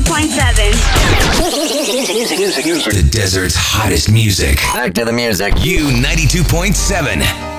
92.7. The desert's hottest music. Back to the music. U92.7.